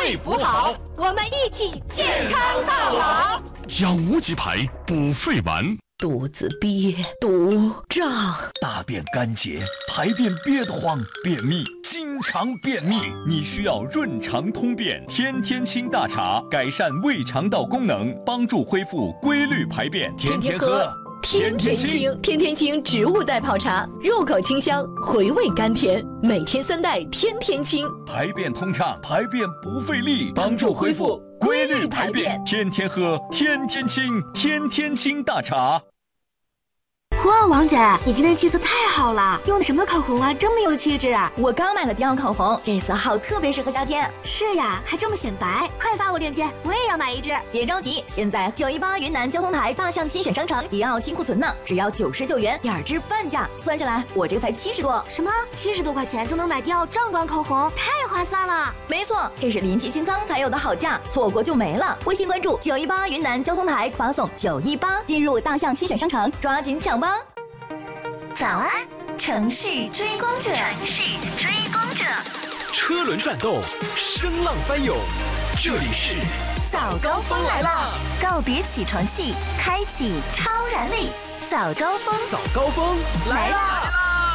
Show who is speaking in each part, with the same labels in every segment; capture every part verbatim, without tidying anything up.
Speaker 1: 胃补好，
Speaker 2: 我们一起健康到老。
Speaker 3: 养无极牌补肺丸。
Speaker 4: 肚子憋、肚胀，
Speaker 5: 大便干结，排便憋得慌，便秘，经常便秘，你需要润肠通便天天清大茶，改善胃肠道功能，帮助恢复规律排便。天天喝，
Speaker 4: 天天清。天天清植物代泡茶，入口清香，回味甘甜，每天三袋，天天清，
Speaker 5: 排便通畅，排便不费力，帮助恢复规律排便。天天喝，天天清，天天清大茶。
Speaker 6: 哇，王姐，你今天气色太好了，用的什么口红啊，这么有气质啊！
Speaker 7: 我刚买了迪奥口红，这色号特别适合夏天。
Speaker 6: 是呀，还这么显白，快发我链接，我也要买一支。
Speaker 7: 别着急，现在九一八云南交通台大象新选商城迪奥清库存呢，只要九十九元，点支半价，算下来我这才七十多。
Speaker 6: 什么？七十多块钱就能买迪奥正装口红，太划算了！
Speaker 7: 没错，这是临期清仓才有的好价，错过就没了。微信关注九一八云南交通台，发送九一八进入大象新选商城，抓紧抢吧！
Speaker 8: 早安，城市追光者，城市追光者，
Speaker 1: 车轮转动，声浪翻涌，这里是
Speaker 8: 早高峰来了，告别起床气，开启超燃力，早高峰，
Speaker 1: 早高峰来啦！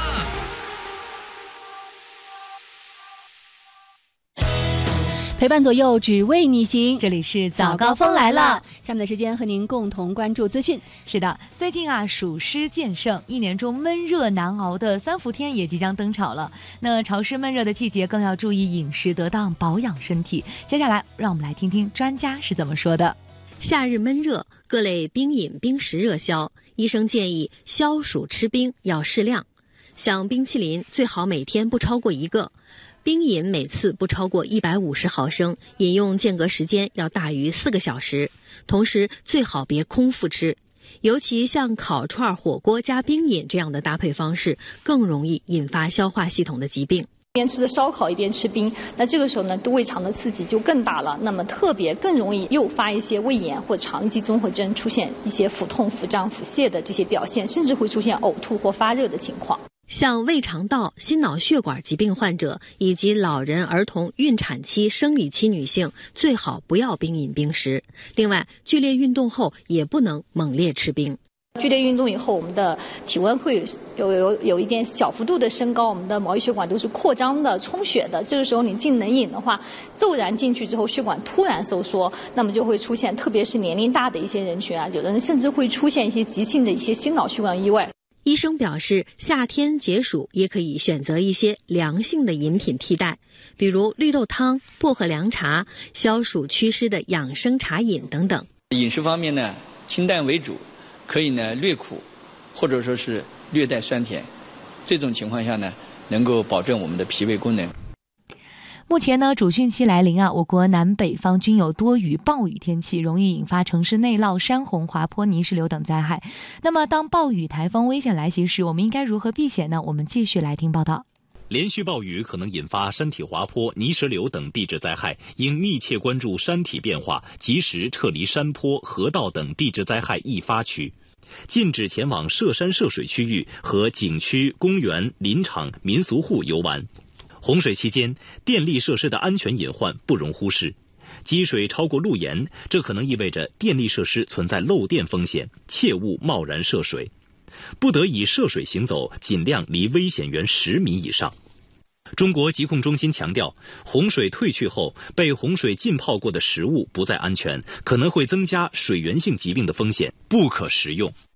Speaker 9: 陪伴左右，只为你行。这里是早高峰来了，下面的时间和您共同关注资讯。
Speaker 10: 是的，最近啊，暑湿渐盛，一年中闷热难熬的三伏天也即将登场了。那潮湿闷热的季节，更要注意饮食得当，保养身体。接下来，让我们来听听专家是怎么说的。
Speaker 11: 夏日闷热，各类冰饮、冰食热销，医生建议消暑吃冰要适量，像冰淇淋最好每天不超过一个。冰饮每次不超过一百五十毫升，饮用间隔时间要大于四个小时，同时最好别空腹吃，尤其像烤串、火锅加冰饮这样的搭配方式，更容易引发消化系统的疾病。
Speaker 12: 一边吃的烧烤一边吃冰，那这个时候呢，对胃肠的刺激就更大了，那么特别更容易诱发一些胃炎或肠肌综合征，出现一些腹痛、腹胀、腹泻的这些表现，甚至会出现呕吐或发热的情况。
Speaker 11: 像胃肠道、心脑血管疾病患者以及老人、儿童、孕产期、生理期女性最好不要冰饮冰食。另外，剧烈运动后也不能猛烈吃冰。
Speaker 12: 剧烈运动以后，我们的体温会有有有一点小幅度的升高，我们的毛细血管都是扩张的、充血的。这个时候你进冷饮的话，骤然进去之后，血管突然收缩，那么就会出现，特别是年龄大的一些人群啊，有的人甚至会出现一些急性的一些心脑血管意外。
Speaker 11: 医生表示，夏天解暑也可以选择一些凉性的饮品替代，比如绿豆汤、薄荷凉茶、消暑祛湿的养生茶饮等等。
Speaker 13: 饮食方面呢，清淡为主，可以呢略苦，或者说是略带酸甜，这种情况下呢，能够保证我们的脾胃功能。
Speaker 10: 目前呢，主汛期来临啊，我国南北方均有多雨、暴雨天气，容易引发城市内涝、山洪、滑坡、泥石流等灾害。那么，当暴雨、台风危险来袭时，我们应该如何避险呢？我们继续来听报道。
Speaker 14: 连续暴雨可能引发山体滑坡、泥石流等地质灾害，应密切关注山体变化，及时撤离山坡、河道等地质灾害易发区。禁止前往涉山涉水区域和景区、公园、林场、民俗户游玩。洪水期间，电力设施的安全隐患不容忽视。积水超过路沿，这可能意味着电力设施存在漏电风险，切勿贸然涉水。不得以涉水行走，尽量离危险源十米以上。中国疾控中心强调，洪水退去后，被洪水浸泡过的食物不再安全，可能会增加水源性疾病的风险，不可食用。